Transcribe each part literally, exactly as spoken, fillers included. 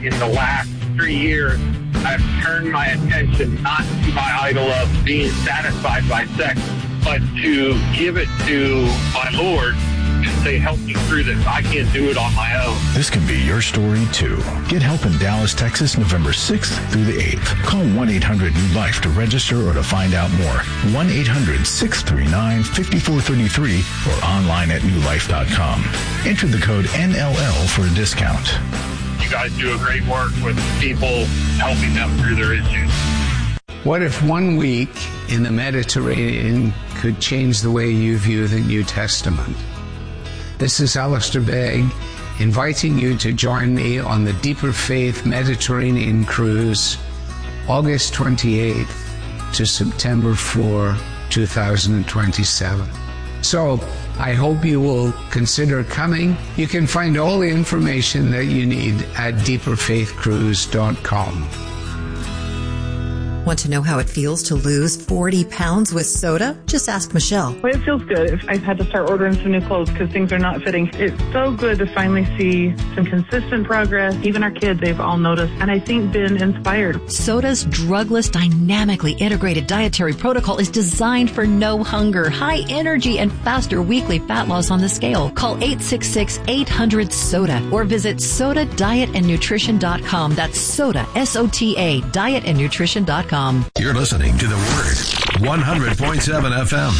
in the last three years, I've turned my attention not to my idol of being satisfied by sex, but to give it to my Lord and say, help me through this. I can't do it on my own. This can be your story, too. Get help in Dallas, Texas, November sixth through the eighth. Call one eight hundred new life to register or to find out more. one eight hundred six three nine five four three three or online at new life dot com. Enter the code N L L for a discount. You guys do a great work with people, helping them through their issues. What if one week in the Mediterranean could change the way you view the New Testament? This is Alistair Begg, inviting you to join me on the Deeper Faith Mediterranean Cruise, August twenty-eighth to September fourth, two thousand twenty-seven. So, I hope you will consider coming. You can find all the information that you need at deeper faith cruise dot com. Want to know how it feels to lose forty pounds with soda? Just ask Michelle. Well, it feels good. I've had to start ordering some new clothes because things are not fitting. It's so good to finally see some consistent progress. Even our kids, they've all noticed, and I think been inspired. Soda's drugless, dynamically integrated dietary protocol is designed for no hunger, high energy, and faster weekly fat loss on the scale. Call eight six six, eight hundred, SODA or visit soda diet and nutrition dot com. That's SODA, S O T A, diet and nutrition dot com. You're listening to The Word, one hundred point seven F M.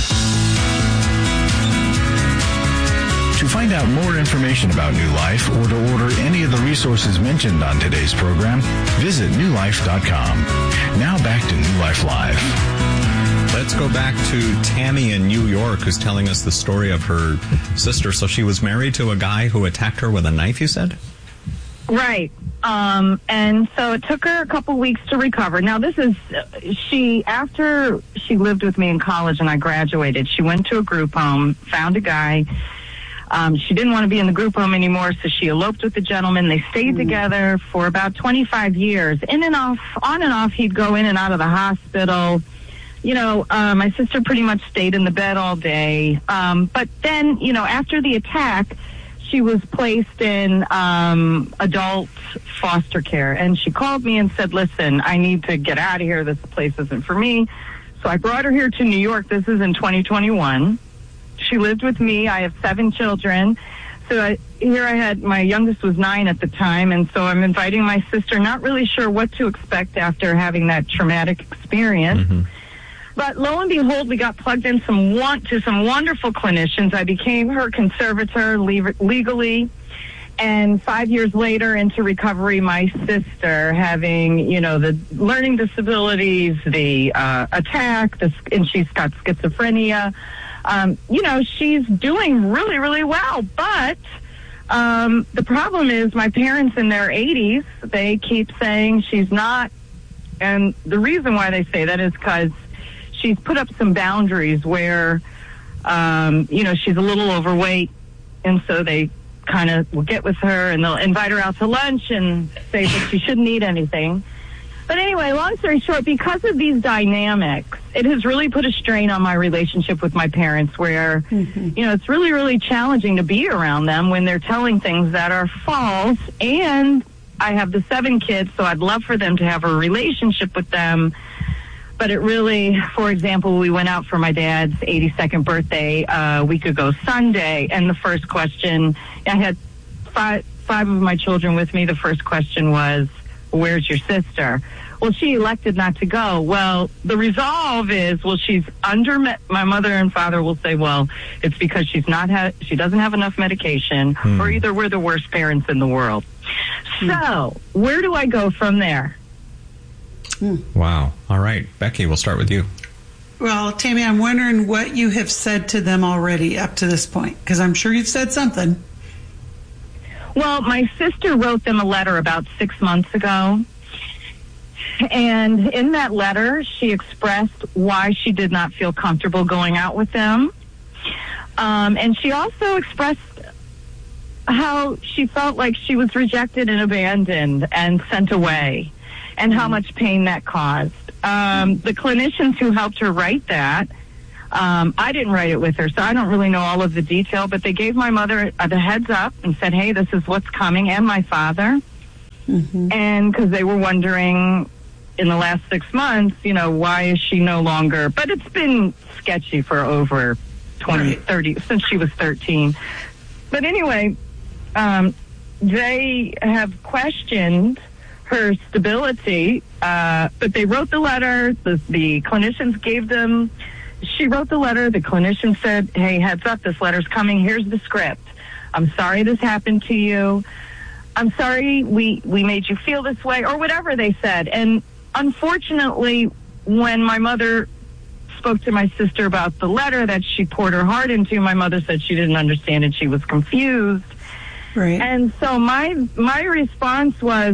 To find out more information about New Life or to order any of the resources mentioned on today's program, visit new life dot com. Now back to New Life Live. Let's go back to Tammy in New York, who's telling us the story of her sister. So she was married to a guy who attacked her with a knife, you said? Right. Um, and so it took her a couple weeks to recover. Now, this is, she, after she lived with me in college and I graduated, she went to a group home, found a guy. Um, she didn't want to be in the group home anymore, so she eloped with the gentleman. They stayed together for about twenty-five years. In and off, on and off, he'd go in and out of the hospital. You know, uh, my sister pretty much stayed in the bed all day. Um, but then, you know, after the attack, she was placed in um, adult foster care. And she called me and said, listen, I need to get out of here. This place isn't for me. So I brought her here to New York. This is in twenty twenty-one. She lived with me. I have seven children. So I, here I had, my youngest was nine at the time. And so I'm inviting my sister, not really sure what to expect after having that traumatic experience. Mm-hmm. But lo and behold, we got plugged in some want to some wonderful clinicians. I became her conservator le- legally. And five years later into recovery, my sister having, you know, the learning disabilities, the uh, attack, the, and she's got schizophrenia. Um, you know, she's doing really, really well. But um, the problem is my parents in their eighties, they keep saying she's not. And the reason why they say that is because she's put up some boundaries where, um, you know, she's a little overweight. And so they kind of will get with her and they'll invite her out to lunch and say that she shouldn't eat anything. But anyway, long story short, because of these dynamics, it has really put a strain on my relationship with my parents where, mm-hmm. you know, it's really, really challenging to be around them when they're telling things that are false. And I have the seven kids, so I'd love for them to have a relationship with them. But it really, for example, we went out for my dad's eighty-second birthday uh, a week ago Sunday, and the first question, I had five, five of my children with me. The first question was, where's your sister? Well, she elected not to go. Well, the resolve is, well, she's under, me- my mother and father will say, well, it's because she's not ha- she doesn't have enough medication, hmm. or either we're the worst parents in the world. Hmm. So, where do I go from there? Wow. All right. Becky, we'll start with you. Well, Tammy, I'm wondering what you have said to them already up to this point, because I'm sure you've said something. Well, my sister wrote them a letter about six months ago. And in that letter, she expressed why she did not feel comfortable going out with them. Um, and she also expressed how she felt like she was rejected and abandoned and sent away, and how much pain that caused. Um, the clinicians who helped her write that, um, I didn't write it with her, so I don't really know all of the detail, but they gave my mother uh, the heads up and said, hey, this is what's coming, and my father. Mm-hmm. And because they were wondering in the last six months, you know, why is she no longer, but it's been sketchy for over twenty, right. thirty, since she was thirteen. But anyway, um, they have questioned her stability, uh, but they wrote the letter. The, the clinicians gave them, she wrote the letter. The clinician said, hey, heads up, this letter's coming. Here's the script. I'm sorry this happened to you. I'm sorry we, we made you feel this way, or whatever they said. And unfortunately, when my mother spoke to my sister about the letter that she poured her heart into, my mother said she didn't understand and she was confused. Right. And so my my response was,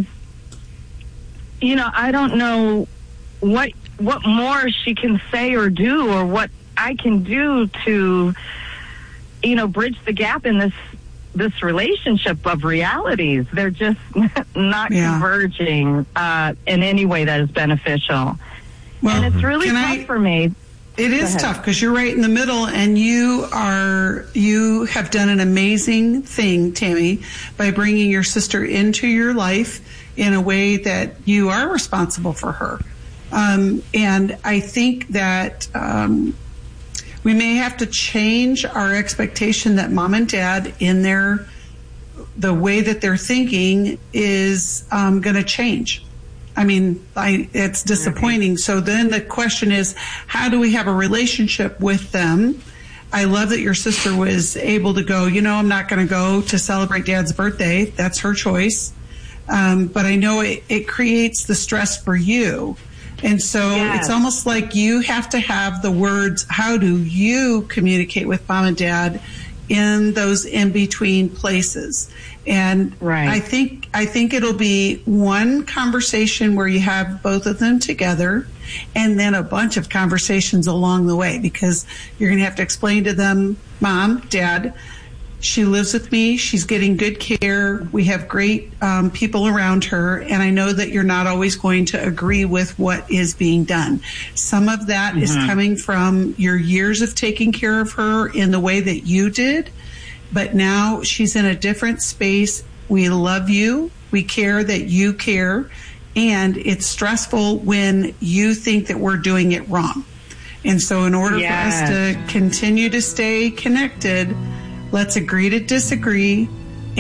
you know, I don't know what what more she can say or do, or what I can do to, you know, bridge the gap in this this relationship of realities. They're just not yeah. converging uh, in any way that is beneficial. Well, and it's really tough I, for me. It is tough because you're right in the middle, and you are you have done an amazing thing, Tammy, by bringing your sister into your life in a way that you are responsible for her. Um, and I think that um, we may have to change our expectation that mom and dad in their the way that they're thinking is um, going to change. I mean, I, it's disappointing. So then the question is, how do we have a relationship with them? I love that your sister was able to go, you know, I'm not going to go to celebrate Dad's birthday. That's her choice. Um, but I know it, it creates the stress for you. And so yes. It's almost like you have to have the words, how do you communicate with mom and dad in those in-between places? And right. I think I think it'll be one conversation where you have both of them together, and then a bunch of conversations along the way, because you're going to have to explain to them, Mom, Dad, she lives with me. She's getting good care. We have great um, people around her, and I know that you're not always going to agree with what is being done. Some of that mm-hmm. is coming from your years of taking care of her in the way that you did. But now she's in a different space. We love you. We care that you care. And it's stressful when you think that we're doing it wrong. And so in order yes. for us to continue to stay connected, let's agree to disagree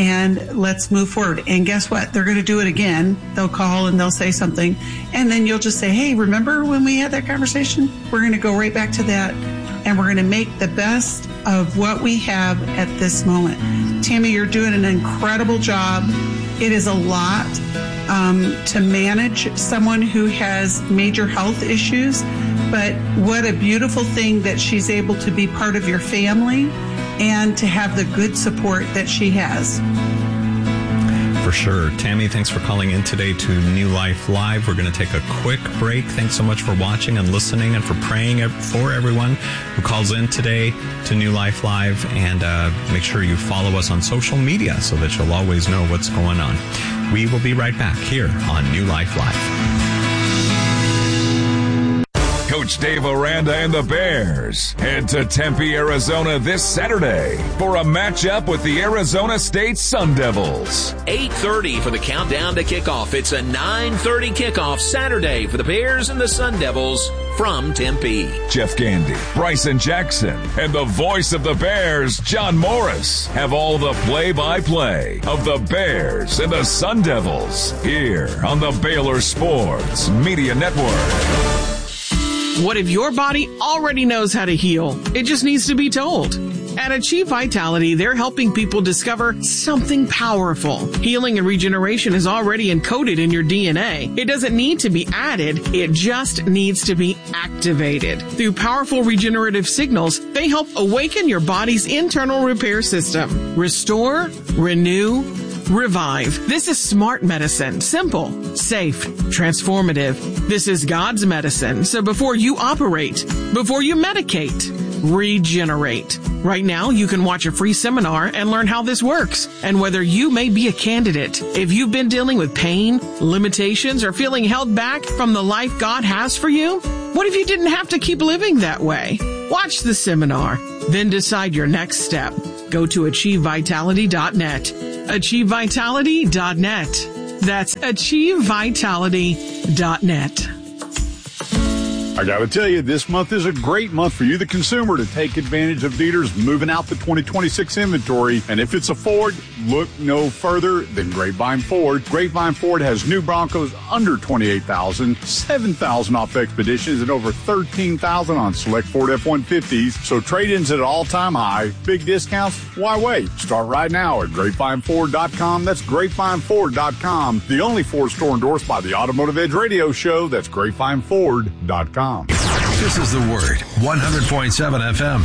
and let's move forward. And guess what? They're going to do it again. They'll call and they'll say something. And then you'll just say, hey, remember when we had that conversation? We're going to go right back to that. And we're going to make the best of what we have at this moment. Tammy, you're doing an incredible job. It is a lot um, to manage someone who has major health issues, but what a beautiful thing that she's able to be part of your family and to have the good support that she has. For sure. Tammy, thanks for calling in today to New Life Live. We're going to take a quick break. Thanks so much for watching and listening and for praying for everyone who calls in today to New Life Live. And uh, make sure you follow us on social media so that you'll always know what's going on. We will be right back here on New Life Live. Coach Dave Aranda and the Bears head to Tempe, Arizona this Saturday for a matchup with the Arizona State Sun Devils. eight thirty for the countdown to kickoff. It's a nine thirty kickoff Saturday for the Bears and the Sun Devils from Tempe. Jeff Gandy, Bryson Jackson, and the voice of the Bears, John Morris, have all the play-by-play of the Bears and the Sun Devils here on the Baylor Sports Media Network. What if your body already knows how to heal? It just needs to be told. At Achieve Vitality, they're helping people discover something powerful. Healing and regeneration is already encoded in your D N A. It doesn't need to be added. It just needs to be activated. Through powerful regenerative signals, they help awaken your body's internal repair system. Restore, renew, revive. This is smart medicine. Simple, safe, transformative. This is God's medicine. So before you operate, before you medicate, regenerate. Right now, you can watch a free seminar and learn how this works and whether you may be a candidate. If you've been dealing with pain, limitations, or feeling held back from the life God has for you, what if you didn't have to keep living that way? Watch the seminar, then decide your next step. Go to achieve vitality dot net. achieve vitality dot net. That's achieve vitality dot net. I got to tell you, this month is a great month for you, the consumer, to take advantage of dealers moving out the twenty twenty-six inventory. And if it's a Ford, look no further than Grapevine Ford. Grapevine Ford has new Broncos under twenty-eight thousand dollars, seven thousand dollars off Expeditions, and over thirteen thousand dollars on select Ford F one fifties. So trade-ins at an all-time high. Big discounts? Why wait? Start right now at grapevine ford dot com. That's grapevine ford dot com. The only Ford store endorsed by the Automotive Edge Radio Show. That's grapevine ford dot com. This is The Word, one hundred point seven F M.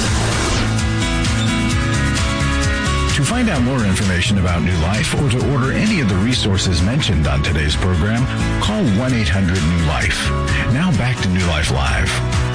To find out more information about New Life or to order any of the resources mentioned on today's program, call one eight hundred new life. Now back to New Life Live.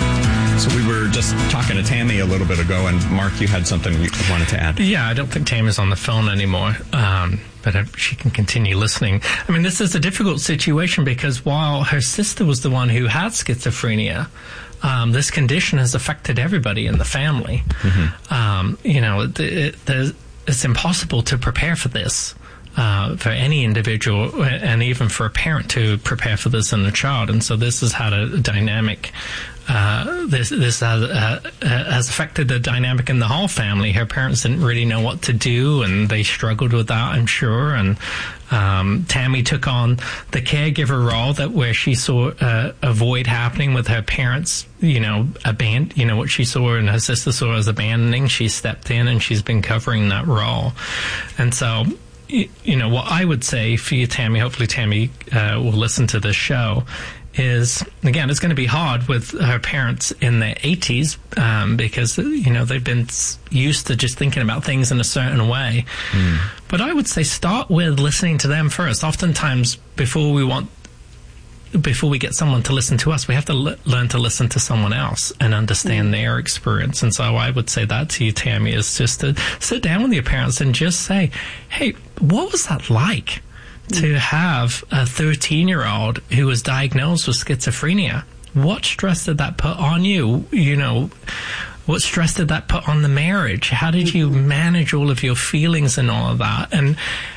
So we were just talking to Tammy a little bit ago, and Mark, you had something you wanted to add. Yeah, I don't think Tammy's on the phone anymore, um, but she can continue listening. I mean, this is a difficult situation because while her sister was the one who had schizophrenia, um, this condition has affected everybody in the family. Mm-hmm. Um, you know, it, it, it's impossible to prepare for this. Uh, for any individual and even for a parent to prepare for this in a child. And so this has had a dynamic, uh, this, this has, uh, has affected the dynamic in the whole family. Her parents didn't really know what to do and they struggled with that, I'm sure. And, um, Tammy took on the caregiver role that where she saw uh, a void happening with her parents, you know, abandon, you know, what she saw and her sister saw as abandoning. She stepped in and she's been covering that role. And so, you know, what I would say for you, Tammy, hopefully Tammy uh, will listen to this show, is, again, it's going to be hard with her parents in their eighties um, because, you know, they've been used to just thinking about things in a certain way. Mm. But I would say start with listening to them first. Oftentimes, before we want before we get someone to listen to us, we have to l- learn to listen to someone else and understand mm. their experience. And so I would say that to you, Tammy, is just to sit down with your parents and just say, hey, what was that like mm. to have a thirteen-year-old who was diagnosed with schizophrenia? What stress did that put on you? You know, what stress did that put on the marriage? How did you manage all of your feelings and all of that? And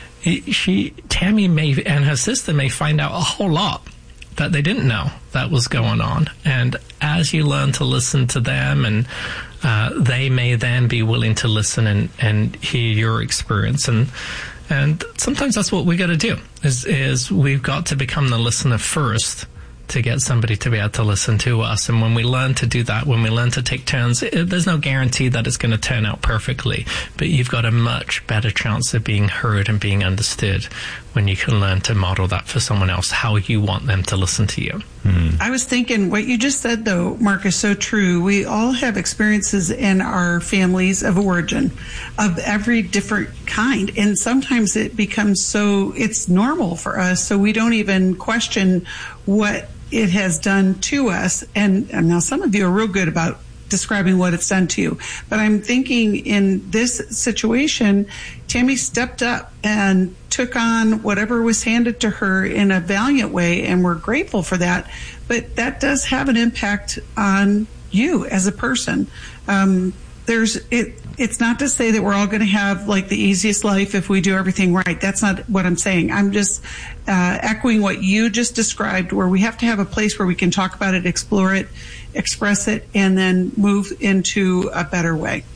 she, Tammy may, and her sister may find out a whole lot that they didn't know that was going on. And as you learn to listen to them, and uh, they may then be willing to listen and, and hear your experience. And and sometimes that's what we got to do, is, is we've got to become the listener first to get somebody to be able to listen to us. And when we learn to do that, when we learn to take turns, it, there's no guarantee that it's going to turn out perfectly, but you've got a much better chance of being heard and being understood when you can learn to model that for someone else, how you want them to listen to you. Mm. I was thinking what you just said, though, Mark, is so true. We all have experiences in our families of origin of every different kind. And sometimes it becomes so, it's normal for us, so we don't even question what it has done to us. And, and now some of you are real good about describing what it's done to you. But I'm thinking in this situation, Tammy stepped up and took on whatever was handed to her in a valiant way, and we're grateful for that. But that does have an impact on you as a person. Um, there's it. It's not to say that we're all going to have like the easiest life if we do everything right. That's not what I'm saying. I'm just uh, echoing what you just described, where we have to have a place where we can talk about it, explore it, express it, and then move into a better way.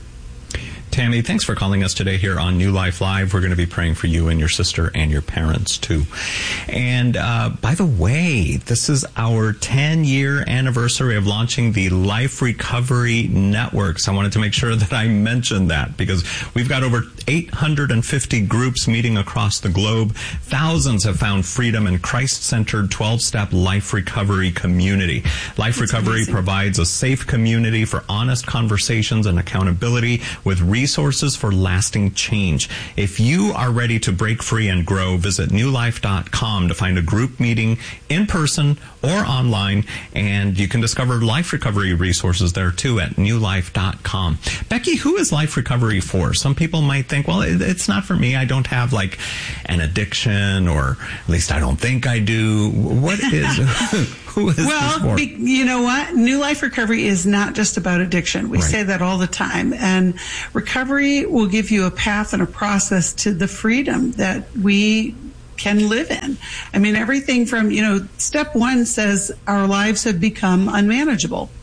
Tammy, thanks for calling us today here on New Life Live. We're going to be praying for you and your sister and your parents, too. And uh, by the way, this is our ten-year anniversary of launching the Life Recovery Networks. I wanted to make sure that I mentioned that because we've got over eight hundred fifty groups meeting across the globe. Thousands have found freedom in Christ-centered twelve-step life recovery community. Life That's Recovery amazing. Provides a safe community for honest conversations and accountability with resources Resources for lasting change. If you are ready to break free and grow, visit new life dot com to find a group meeting in person or online, and you can discover life recovery resources there too at new life dot com. Becky, who is life recovery for? Some people might think, well, it's not for me. I don't have like an addiction, or at least I don't think I do. What is... Who is well, be, you know what? New Life Recovery is not just about addiction. We right. say that all the time. And recovery will give you a path and a process to the freedom that we can live in. I mean, everything from, you know, step one says our lives have become unmanageable.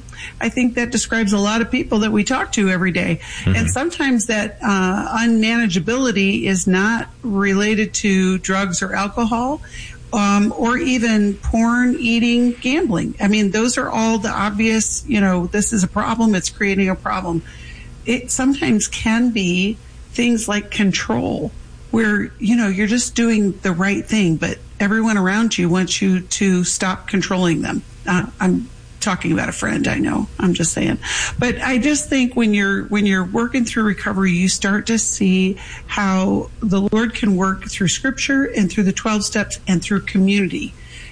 I think that describes a lot of people that we talk to every day. Mm-hmm. And sometimes that uh, unmanageability is not related to drugs or alcohol, um, or even porn, eating, gambling. I mean, those are all the obvious, you know, this is a problem, it's creating a problem. It sometimes can be things like control, where, you know, you're just doing the right thing, but everyone around you wants you to stop controlling them. Uh, I'm talking about a friend, I know, I'm just saying. But I just think when you're when you're working through recovery, you start to see how the Lord can work through Scripture and through the twelve steps and through community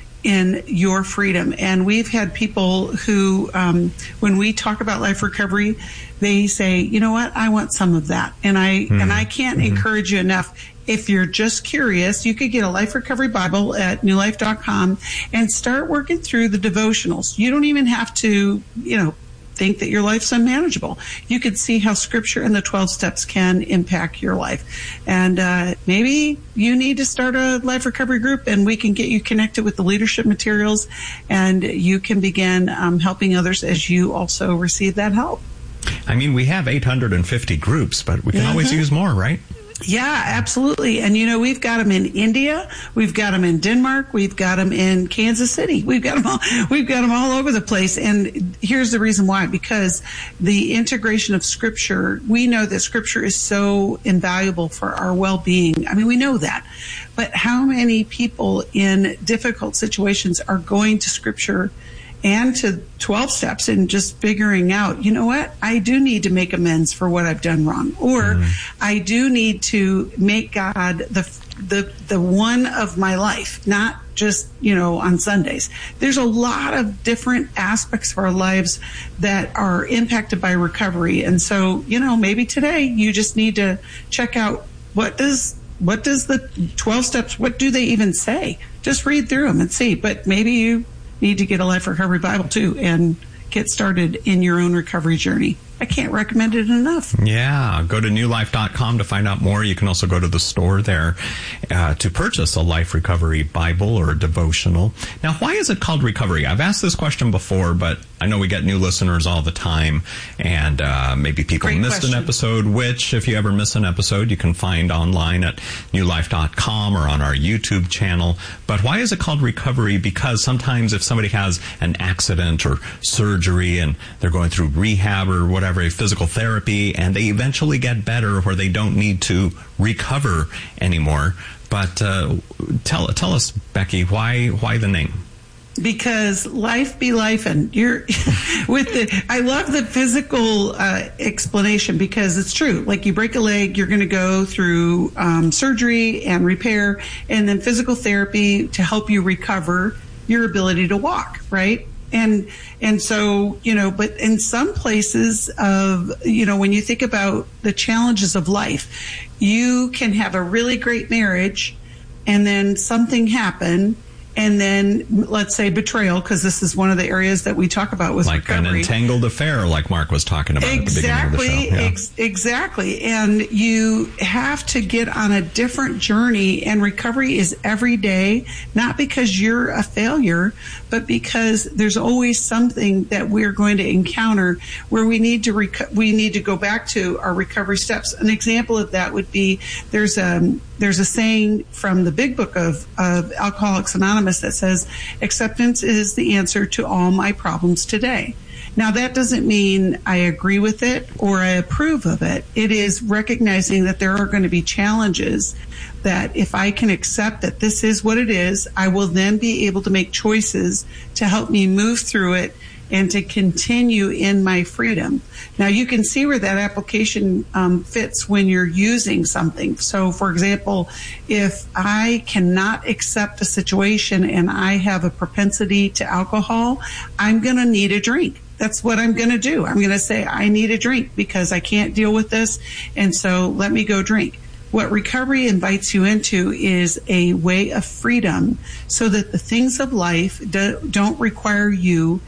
in your freedom. And we've had people who, um, when we talk about life recovery, they say, you know what, I want some of that. And I mm-hmm. and I can't mm-hmm. encourage you enough. If you're just curious, you could get a Life Recovery Bible at new life dot com and start working through the devotionals. You don't even have to, you know, think that your life's unmanageable. You could see how Scripture and the twelve steps can impact your life. And uh, maybe you need to start a life recovery group, and we can get you connected with the leadership materials, and you can begin um, helping others as you also receive that help. I mean, we have eight hundred fifty groups, but we can mm-hmm. always use more, right? Yeah, absolutely. And, you know, we've got them in India. We've got them in Denmark. We've got them in Kansas City. We've got them all, we've got them all over the place. And here's the reason why, because the integration of Scripture, we know that Scripture is so invaluable for our well-being. I mean, we know that. But how many people in difficult situations are going to Scripture and to twelve steps and just figuring out, you know what, I do need to make amends for what I've done wrong. Or mm-hmm. I do need to make God the, the, the one of my life, not just, you know, on Sundays. There's a lot of different aspects of our lives that are impacted by recovery. And so, you know, maybe today you just need to check out what does, what does the twelve steps, what do they even say? Just read through them and see. But maybe you need to get a Life Recovery Bible too and get started in your own recovery journey. I can't recommend it enough. Yeah, go to new life dot com to find out more. You can also go to the store there uh, to purchase a Life Recovery Bible or a devotional. Now, why is it called recovery? I've asked this question before, but I know we get new listeners all the time, and uh, maybe people Great missed question. an episode, which, if you ever miss an episode, you can find online at new life dot com or on our YouTube channel. But why is it called recovery? Because sometimes if somebody has an accident or surgery and they're going through rehab or whatever, physical therapy, and they eventually get better where they don't need to recover anymore. But uh, tell tell us, Becky, why why the name? Because life be life, and you're with the. I love the physical uh, explanation, because it's true. Like, you break a leg, you're going to go through um, surgery and repair, and then physical therapy to help you recover your ability to walk, right? And and so, you know, but in some places of, you know, when you think about the challenges of life, you can have a really great marriage and then something happen. And then, let's say, betrayal, because this is one of the areas that we talk about with like recovery. An entangled affair, like Mark was talking about exactly, at the beginning of the show. Yeah. Ex- exactly. And you have to get on a different journey, and recovery is every day, not because you're a failure, but because there's always something that we're going to encounter where we need to reco- we need to go back to our recovery steps. An example of that would be there's a there's a saying from the Big Book of, of Alcoholics Anonymous that says, acceptance is the answer to all my problems today. Now, that doesn't mean I agree with it or I approve of it. It is recognizing that there are going to be challenges, that if I can accept that this is what it is, I will then be able to make choices to help me move through it and to continue in my freedom. Now, you can see where that application um, fits when you're using something. So, for example, if I cannot accept a situation and I have a propensity to alcohol, I'm going to need a drink. That's what I'm going to do. I'm going to say, I need a drink because I can't deal with this, and so let me go drink. What recovery invites you into is a way of freedom, so that the things of life do, don't require you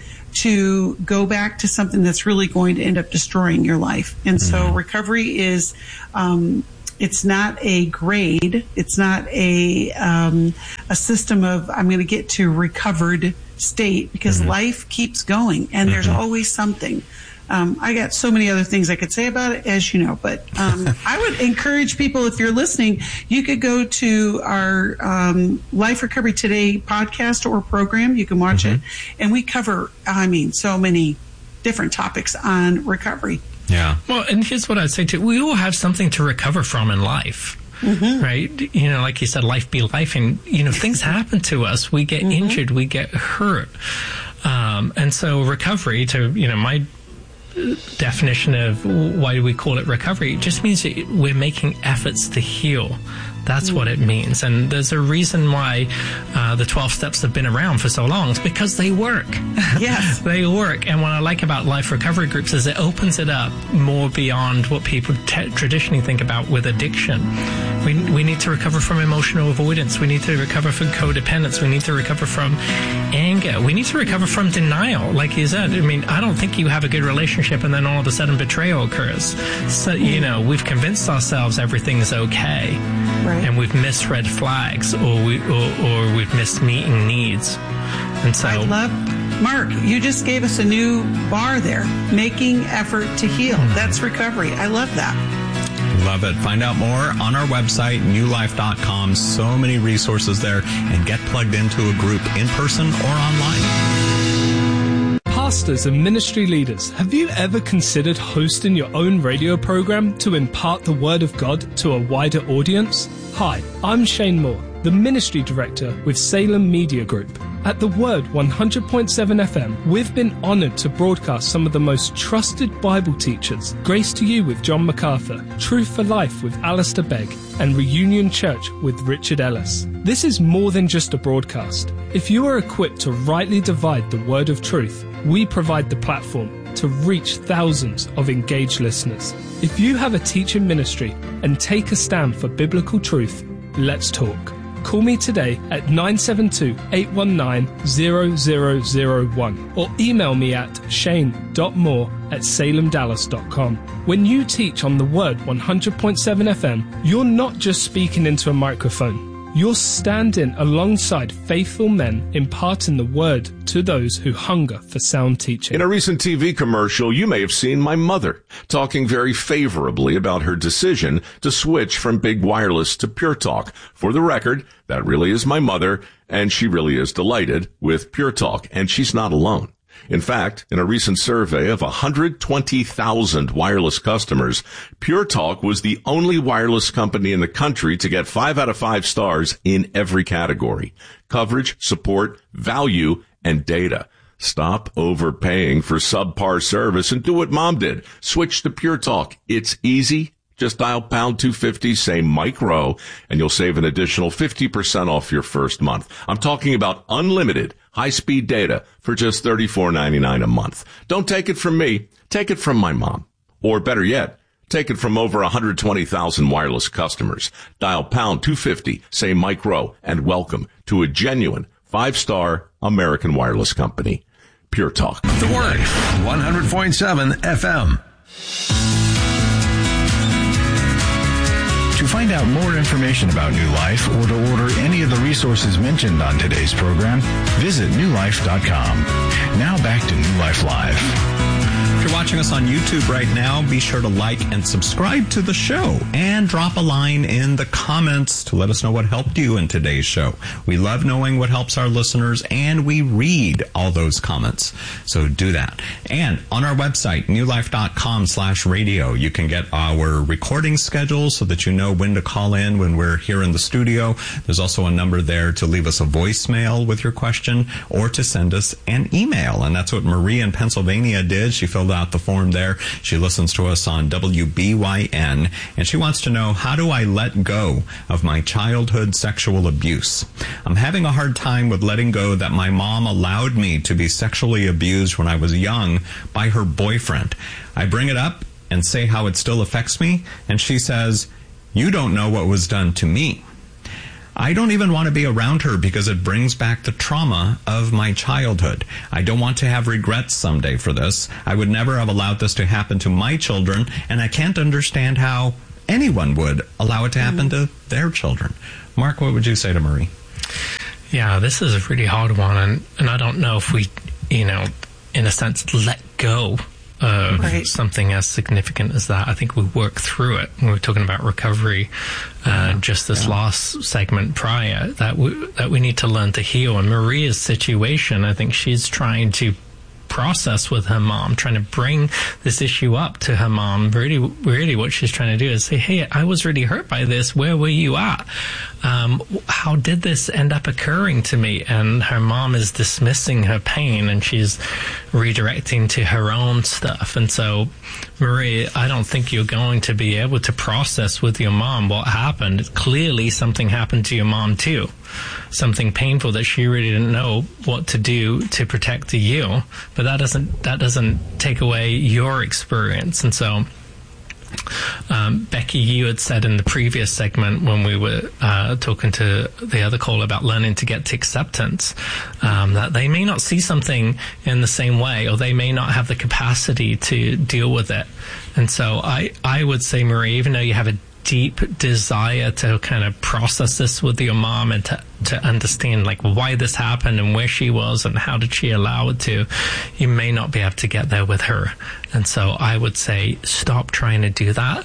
to go back to something that's really going to end up destroying your life. And so recovery is um, It's not a grade. It's not a um, a system of I'm going to get to recovered state, because mm-hmm. life keeps going and mm-hmm. there's always something. Um, I got so many other things I could say about it, as you know, but um, I would encourage people, if you're listening, you could go to our um, Life Recovery Today podcast or program. You can watch mm-hmm. it. And we cover, I mean, so many different topics on recovery. Yeah. Well, and here's what I'd say too. We all have something to recover from in life. Mm-hmm. Right? You know, like you said, life be life. And, you know, things happen to us. We get mm-hmm. injured. We get hurt. Um, and so recovery, to, you know, my definition of why do we call it recovery, it just means that we're making efforts to heal. That's what it means. And there's a reason why uh, the twelve steps have been around for so long. It's because they work. Yes. They work. And what I like about life recovery groups is it opens it up more beyond what people t- traditionally think about with addiction. We, we need to recover from emotional avoidance. We need to recover from codependence. We need to recover from anger. We need to recover from denial. Like you said, I mean, I don't think you have a good relationship and then all of a sudden betrayal occurs. So, you know, we've convinced ourselves everything's okay. Right. And we've missed red flags, or we or, or we've missed meeting needs. And so, I love, Mark, you just gave us a new bar there. Making effort to heal. Mm-hmm. That's recovery. I love that. Love it. Find out more on our website, new life dot com. So many resources there, and get plugged into a group in person or online. Pastors and ministry leaders, have you ever considered hosting your own radio program to impart the Word of God to a wider audience? Hi, I'm Shane Moore, the Ministry Director with Salem Media Group. At The Word one hundred point seven F M, we've been honored to broadcast some of the most trusted Bible teachers. Grace to You with John MacArthur, Truth for Life with Alistair Begg, and Reunion Church with Richard Ellis. This is more than just a broadcast. If you are equipped to rightly divide the word of truth, we provide the platform to reach thousands of engaged listeners. If you have a teaching ministry and take a stand for biblical truth, let's talk. Call me today at nine seven two, eight one nine, zero zero zero one or email me at shane dot moore at salem dallas dot com. When you teach on The Word one hundred point seven F M, you're not just speaking into a microphone. You're standing alongside faithful men imparting the word to those who hunger for sound teaching. In a recent T V commercial, you may have seen my mother talking very favorably about her decision to switch from Big Wireless to Pure Talk. For the record, that really is my mother, and she really is delighted with Pure Talk, and she's not alone. In fact, in a recent survey of one hundred twenty thousand wireless customers, Pure Talk was the only wireless company in the country to get five out of five stars in every category: coverage, support, value, and data. Stop overpaying for subpar service and do what Mom did. Switch to Pure Talk. It's easy. Just dial pound two fifty, say Mike Rowe, and you'll save an additional fifty percent off your first month. I'm talking about unlimited high-speed data for just thirty-four ninety-nine a month. Don't take it from me. Take it from my mom. Or better yet, take it from over one hundred twenty thousand wireless customers. Dial pound two fifty, say Mike Rowe, and welcome to a genuine five-star American wireless company. Pure Talk. The Word, one hundred point seven F M. To find out more information about New Life or to order any of the resources mentioned on today's program, visit new life dot com. Now back to New Life Live. If you're watching us on YouTube right now, be sure to like and subscribe to the show and drop a line in the comments to let us know what helped you in today's show. We love knowing what helps our listeners, and we read all those comments. So do that. And on our website, new life dot com slash radio, you can get our recording schedule so that you know when to call in when we're here in the studio. There's also a number there to leave us a voicemail with your question or to send us an email. And that's what Marie in Pennsylvania did. She filled out the form there. She listens to us on W B Y N, and she wants to know, how do I let go of my childhood sexual abuse? I'm having a hard time with letting go that my mom allowed me to be sexually abused when I was young by her boyfriend. I bring it up and say how it still affects me, and she says, "You don't know what was done to me." I don't even want to be around her because it brings back the trauma of my childhood. I don't want to have regrets someday for this. I would never have allowed this to happen to my children, and I can't understand how anyone would allow it to happen mm-hmm. to their children. Mark, what would you say to Marie? Yeah, this is a really hard one, and, and I don't know if we, you know, in a sense, let go of right. something as significant as that. I think we work through it. We were talking about recovery uh, yeah. just this yeah. last segment prior, that we, that we need to learn to heal. And Maria's situation, I think she's trying to process with her mom, trying to bring this issue up to her mom. Really, really what she's trying to do is say, hey, I was really hurt by this. Where were you at? Um, how did this end up occurring to me? And her mom is dismissing her pain, and she's redirecting to her own stuff. And so, Marie, I don't think you're going to be able to process with your mom what happened. Clearly, something happened to your mom, too. Something painful that she really didn't know what to do to protect you. But that doesn't that doesn't take away your experience. And so, Um, Becky, you had said in the previous segment when we were uh, talking to the other caller about learning to get to acceptance, um, that they may not see something in the same way, or they may not have the capacity to deal with it. And so I, I would say, Marie, even though you have a deep desire to kind of process this with your mom and to, to understand like why this happened and where she was and how did she allow it to, you may not be able to get there with her. And so I would say stop trying to do that.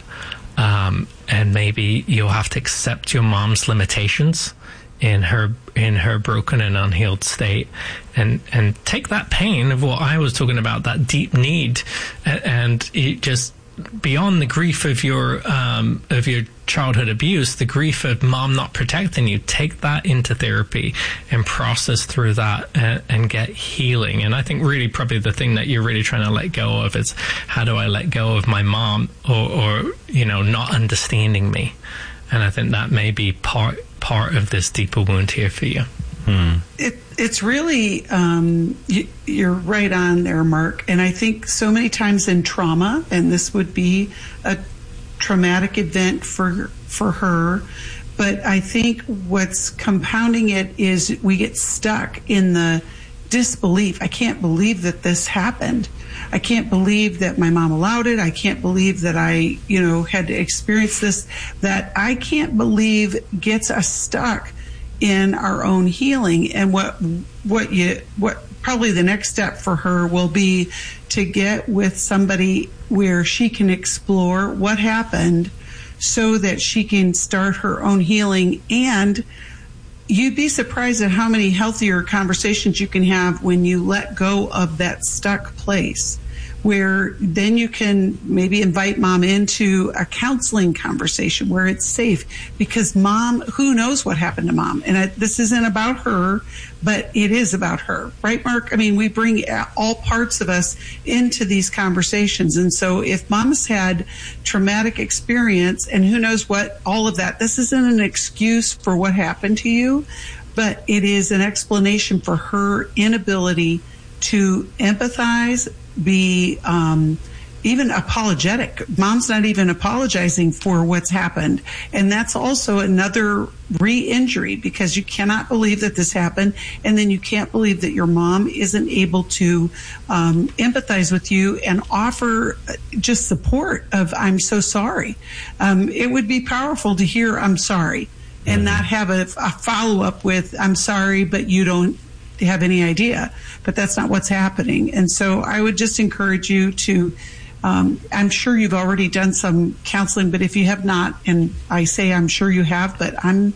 Um, and maybe you'll have to accept your mom's limitations in her in her broken and unhealed state, and and take that pain of what I was talking about, that deep need, and, and it just beyond the grief of your um, of your childhood abuse, the grief of mom not protecting you, take that into therapy and process through that and, and get healing. And I think really probably the thing that you're really trying to let go of is, how do I let go of my mom or, or you know, not understanding me? And I think that may be part part of this deeper wound here for you. Hmm. It, it's really, um, you, you're right on there, Mark. And I think so many times in trauma, and this would be a traumatic event for for her, but I think what's compounding it is we get stuck in the disbelief. I can't believe that this happened. I can't believe that my mom allowed it. I can't believe that I, you know, had to experience this. That I can't believe gets us stuck in our own healing. And what what you what probably the next step for her will be to get with somebody where she can explore what happened so that she can start her own healing. And you'd be surprised at how many healthier conversations you can have when you let go of that stuck place, where then you can maybe invite mom into a counseling conversation where it's safe, because mom, who knows what happened to mom? And I, this isn't about her, but it is about her, right, Mark? I mean, we bring all parts of us into these conversations. And so if mom's had traumatic experience, and who knows what, all of that, this isn't an excuse for what happened to you, but it is an explanation for her inability to empathize, be um, even apologetic. Mom's not even apologizing for what's happened. And that's also another re-injury, because you cannot believe that this happened, and then you can't believe that your mom isn't able to um, empathize with you and offer just support of, I'm so sorry. Um, it would be powerful to hear, I'm sorry, and mm-hmm. not have a, a follow-up with, I'm sorry, but you don't have any idea. But that's not what's happening. And so I would just encourage you to, um, I'm sure you've already done some counseling, but if you have not, and I say I'm sure you have, but I'm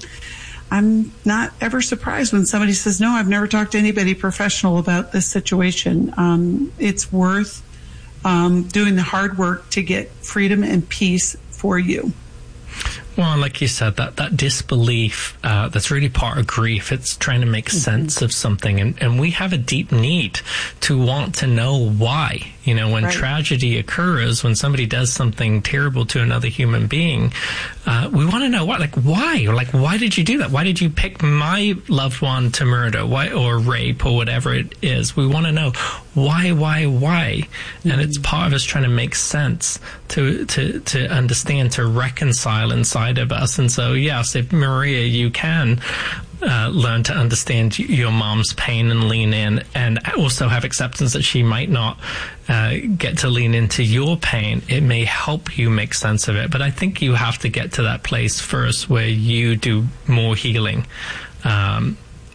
I'm not ever surprised when somebody says, no, I've never talked to anybody professional about this situation. Um, it's worth um, doing the hard work to get freedom and peace for you. Well, like you said, that, that disbelief, uh, that's really part of grief. It's trying to make mm-hmm. sense of something. And, and we have a deep need to want to know why. You know, when right. tragedy occurs, when somebody does something terrible to another human being, uh, we want to know what, like, why? Or like, why did you do that? Why did you pick my loved one to murder, why, or rape, or whatever it is? We want to know why, why, why? Mm-hmm. And it's part of us trying to make sense, to, to, to understand, to reconcile inside of us. And so, yes, if Maria, you can uh, learn to understand your mom's pain and lean in, and also have acceptance that she might not uh, get to lean into your pain, it may help you make sense of it. But I think you have to get to that place first where you do more healing. Um,